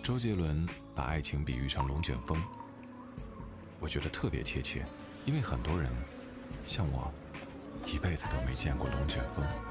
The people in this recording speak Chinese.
周杰伦把爱情比喻成龙卷风，我觉得特别贴切，因为很多人像我，一辈子都没见过龙卷风。